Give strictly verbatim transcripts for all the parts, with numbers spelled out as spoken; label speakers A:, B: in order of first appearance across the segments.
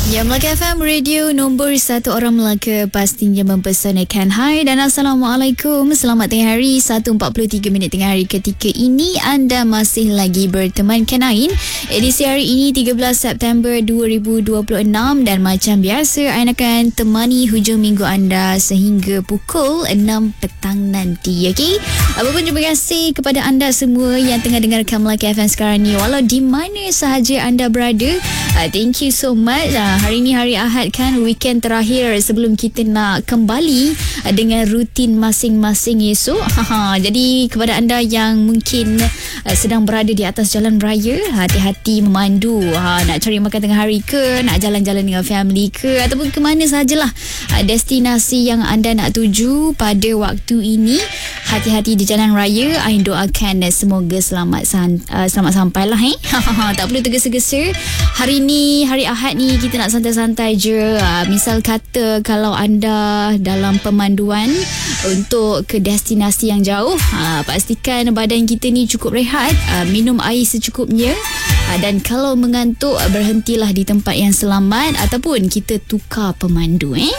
A: Ya, Melaka F M Radio nombor satu orang Melaka, pastinya mempesonakan. Hai dan Assalamualaikum. Selamat tengah hari, satu empat puluh tiga minit tengah hari ketika ini. Anda masih lagi bertemankan Ain. Edisi hari ini tiga belas September dua ribu dua puluh enam dan macam biasa Ain akan temani hujung minggu anda sehingga pukul enam petang nanti. Okey. Apapun terima kasih kepada anda semua yang tengah dengarkan Melaka F M sekarang ni, walau di mana sahaja anda berada. Uh, thank you so much. Uh, hari ini hari Ahad kan, weekend terakhir sebelum kita nak kembali uh, dengan rutin masing-masing esok. Jadi kepada anda yang mungkin uh, sedang berada di atas jalan raya, hati-hati memandu. Uh, nak cari makan tengah hari ke, nak jalan-jalan dengan family ke, ataupun ke mana sahajalah uh, destinasi yang anda nak tuju pada waktu ini. Hati-hati di jalan raya. Ain doakan uh, semoga selamat san, uh, selamat sampailah eh. Tak perlu tergesa-gesa. Hari ni, hari Ahad ni kita nak santai-santai je. Uh, misal kata kalau anda dalam pemanduan untuk ke destinasi yang jauh, uh, pastikan badan kita ni cukup rehat, uh, minum air secukupnya, uh, dan kalau mengantuk, uh, berhentilah di tempat yang selamat ataupun kita tukar pemandu eh.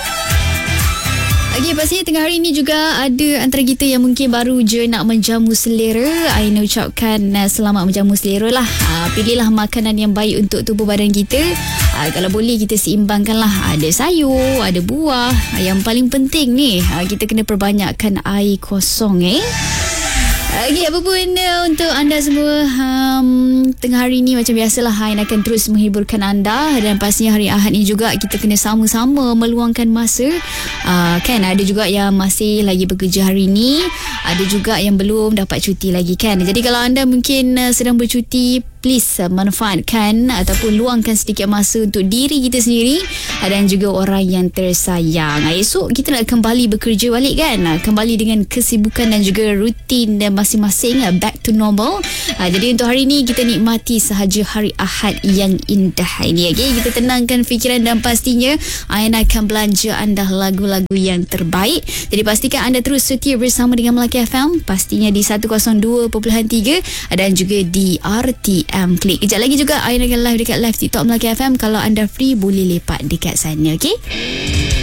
A: Okey, pastinya tengah hari ini juga ada antara kita yang mungkin baru je nak menjamu selera. Ain ucapkan uh, selamat menjamu selera lah. Uh, pilihlah makanan yang baik untuk tubuh badan kita. Uh, kalau boleh kita seimbangkanlah. Ada sayur, ada buah. Uh, yang paling penting ni, uh, kita kena perbanyakkan air kosong eh. Okey, apa pun uh, untuk anda semua, um, tengah hari ni macam biasalah Ain akan terus menghiburkan anda, dan pastinya hari Ahad ni juga kita kena sama-sama meluangkan masa. Uh, kan ada juga yang masih lagi bekerja hari ni, ada juga yang belum dapat cuti lagi kan. Jadi kalau anda mungkin uh, sedang bercuti, please uh, manfaatkan ataupun luangkan sedikit masa untuk diri kita sendiri uh, dan juga orang yang tersayang. Uh, esok kita nak kembali bekerja balik kan, uh, kembali dengan kesibukan dan juga rutin dan masing-masing, uh, back to normal. Uh, jadi untuk hari ni kita nikmati sahaja hari Ahad yang indah ini. Okay? Kita tenangkan fikiran dan pastinya Ain akan belanja anda lagu-lagu yang terbaik. Jadi pastikan anda terus setia bersama dengan Melaka F M, pastinya di seratus dua perpuluhan tiga dan juga di R T M Klik. Kejap lagi juga Ain akan live dekat live TikTok Melaka F M. Kalau anda free boleh lepak dekat sana. Okay?